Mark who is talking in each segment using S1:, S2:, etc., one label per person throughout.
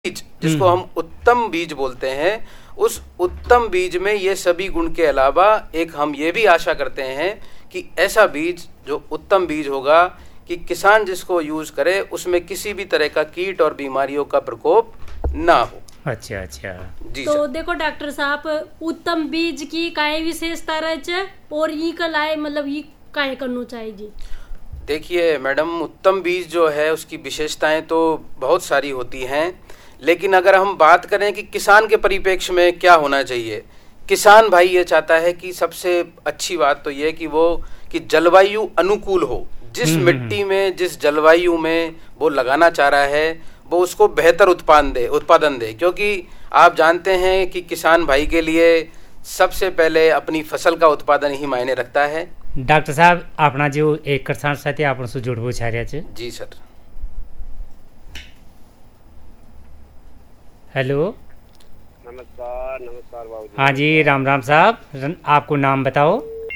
S1: बीज जिसको हम उत्तम बीज बोलते हैं, उस उत्तम बीज में ये सभी गुण के अलावा एक हम ये भी आशा करते हैं कि ऐसा बीज जो उत्तम बीज होगा कि किसान जिसको यूज करे उसमें किसी भी तरह का कीट और बीमारियों का प्रकोप ना हो।
S2: अच्छा
S1: जी
S3: तो
S1: सर।
S3: देखो डॉक्टर साहब, उत्तम बीज की काय विशेषता रहे और ई का लाए मतलब ये काय करना चाहिए?
S1: देखिए मैडम, उत्तम बीज जो है उसकी विशेषताएं तो बहुत सारी होती हैं, लेकिन अगर हम बात करें कि किसान के परिप्रेक्ष्य में क्या होना चाहिए, किसान भाई ये चाहता है कि सबसे अच्छी बात तो ये कि जलवायु अनुकूल हो। जिस मिट्टी में, जिस जलवायु में वो लगाना चाह रहा है वो उसको बेहतर उत्पादन दे, क्योंकि आप जानते हैं कि किसान भाई के लिए सबसे पहले अपनी फसल का उत्पादन ही मायने रखता है।
S2: डॉक्टर साहब, अपना जो एक किसान साथी आपण से जोड़वो छा रह्या छे।
S1: जी सर।
S2: हेलो।
S4: नमस्कार बाबूजी।
S2: हाँ जी, राम राम साहब, आपको नाम बताओ।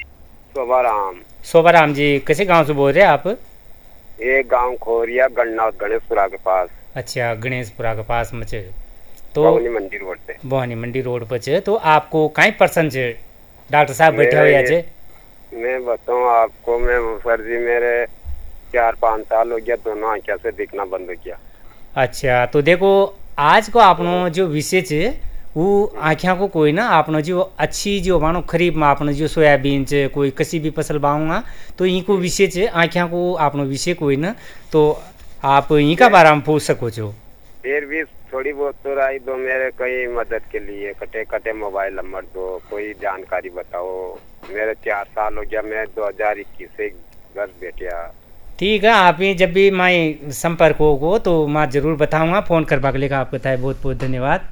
S4: शोभाराम
S2: जी, किसी गांव से बोल रहे हैं आप?
S4: ये गांव खोरिया गणेशपुरा के पास।
S2: अच्छा, गणेशपुरा के पास में तो
S4: भवानी मंडी रोड पे।
S2: भवानी मंडी रोड पर छे। तो आपको कहीं पसंद है डॉक्टर साहब बैठे हुए छे?
S4: मैं बताऊं आपको, मैं फर्जी मेरे 4-5 साल हो गया, दोनों आंखों से दिखना बंद हो गया।
S2: अच्छा, तो देखो आज को आपनो जो विषय है वो आँखियाँ को कोई ना आपनो जो अच्छी जो मानो खरीफ में आपनो जो सोयाबीन है कोई किसी भी फसल बाऊंगा तो इनको विषय है आँखियाँ को आपनो विषय कोई ना, तो आप इनका बारे में पूछ सको छो।
S4: फिर भी थोड़ी बहुत तो राय दो मेरे, कोई मदद के लिए कटे मोबाइल नंबर दो, कोई जानकारी बताओ। मेरे 4 साल हो गया, मैं 2021 से घर बैठा।
S2: ठीक है, आप ही जब भी मैं संपर्क होगो तो मैं जरूर बताऊंगा। फोन करवा के लेकर आपको बताए बहुत बहुत धन्यवाद।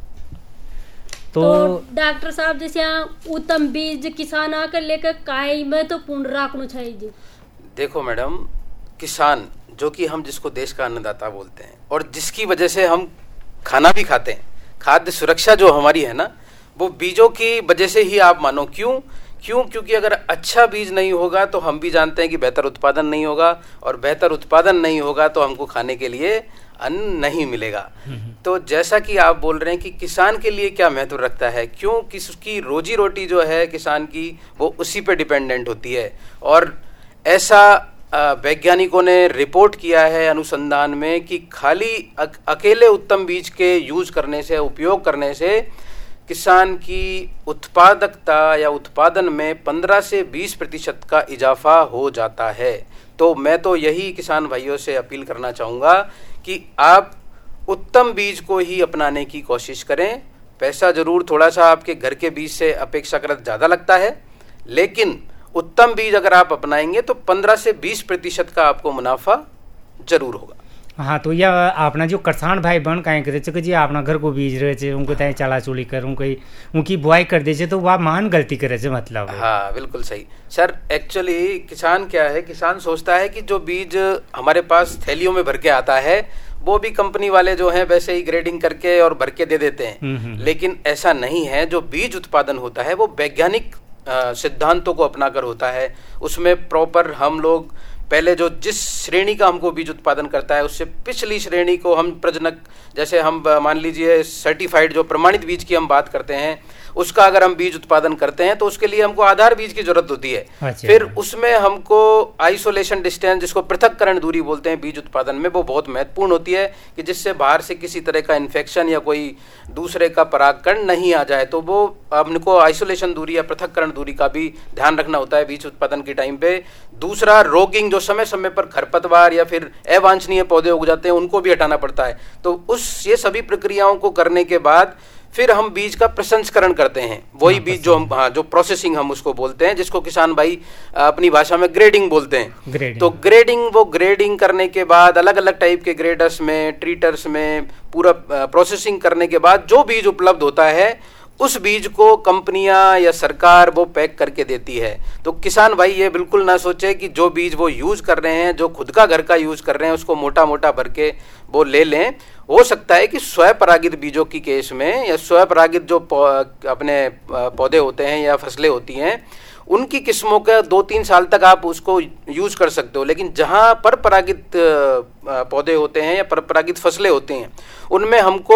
S3: तो डॉक्टर साहब, जैसे उत्तम बीज किसान आकर लेकर काय में तो पूर्ण रखना चाहिए।
S1: देखो मैडम, किसान जो कि हम जिसको देश का अन्नदाता बोलते हैं और जिसकी वजह से हम खाना भी खाते हैं, खाद्य सुरक्षा जो हमारी है ना, वो बीजों की वजह से ही आप मानो। क्योंकि अगर अच्छा बीज नहीं होगा तो हम भी जानते हैं कि बेहतर उत्पादन नहीं होगा, और बेहतर उत्पादन नहीं होगा तो हमको खाने के लिए अन्न नहीं मिलेगा। तो जैसा कि आप बोल रहे हैं कि किसान के लिए क्या महत्व रखता है, क्योंकि उसकी रोजी रोटी जो है किसान की वो उसी पे डिपेंडेंट होती है। और ऐसा वैज्ञानिकों ने रिपोर्ट किया है अनुसंधान में कि खाली अकेले उत्तम बीज के यूज करने से, उपयोग करने से किसान की उत्पादकता या उत्पादन में 15 से 20% का इजाफा हो जाता है। तो मैं तो यही किसान भाइयों से अपील करना चाहूँगा कि आप उत्तम बीज को ही अपनाने की कोशिश करें। पैसा जरूर थोड़ा सा आपके घर के बीज से अपेक्षाकृत ज़्यादा लगता है, लेकिन उत्तम बीज अगर आप अपनाएंगे तो 15 से 20% का आपको मुनाफा जरूर होगा।
S2: हाँ, तो यह अपना जो किसान भाई बहन कहीं करे कि जी अपना घर को बीज रहे थे, उनको तय चला चोली कर उनकी बुआई कर दे तो वह महान गलती करे थे, मतलब।
S1: हाँ बिल्कुल सही सर। एक्चुअली किसान क्या है, किसान सोचता है कि जो बीज हमारे पास थैलियों में भर के आता है वो भी कंपनी वाले जो हैं वैसे ही ग्रेडिंग करके और भर के दे देते हैं। लेकिन ऐसा नहीं है। जो बीज उत्पादन होता है वो वैज्ञानिक सिद्धांतों को अपनाकर होता है। उसमें प्रॉपर हम लोग पहले जो जिस श्रेणी का हमको बीज उत्पादन करता है उससे पिछली श्रेणी को हम प्रजनक, जैसे हम मान लीजिए सर्टिफाइड जो प्रमाणित बीज की हम बात करते हैं, उसका अगर हम बीज उत्पादन करते हैं तो उसके लिए हमको आधार बीज की जरूरत होती है।
S2: अच्छा।
S1: फिर उसमें हमको आइसोलेशन डिस्टेंस, जिसको पृथक्करण दूरी बोलते हैं बीज उत्पादन में, वो बहुत महत्वपूर्ण होती है कि जिससे बाहर से किसी तरह का इन्फेक्शन या कोई दूसरे का परागकण नहीं आ जाए। तो वो हमको आइसोलेशन दूरी या पृथक्करण दूरी का भी ध्यान रखना होता है बीज उत्पादन के टाइम पे। दूसरा, रोगिंग, जो समय समय पर खरपतवार या फिर अवांछनीय पौधे उग जाते हैं उनको भी हटाना पड़ता है। तो ये सभी प्रक्रियाओं को करने के बाद फिर हम बीज का प्रसंस्करण करते हैं। वही बीज जो हम जो प्रोसेसिंग हम उसको बोलते हैं, जिसको किसान भाई अपनी भाषा में ग्रेडिंग बोलते हैं। तो ग्रेडिंग करने के बाद अलग अलग टाइप के ग्रेडर्स में, ट्रीटर्स में पूरा प्रोसेसिंग करने के बाद जो बीज उपलब्ध होता है उस बीज को कंपनियां या सरकार वो पैक करके देती है। तो किसान भाई ये बिल्कुल ना सोचे कि जो बीज वो यूज कर रहे हैं, जो खुद का घर का यूज कर रहे हैं, उसको मोटा मोटा भर के वो ले लें। हो सकता है कि स्वपरागित बीजों की केस में या स्वपरागित जो अपने पौधे होते हैं या फसलें होती हैं उनकी किस्मों का 2-3 साल तक आप उसको यूज कर सकते हो। लेकिन जहाँ परपरागित पौधे होते हैं या परपरागित फसलें होती हैं, उनमें हमको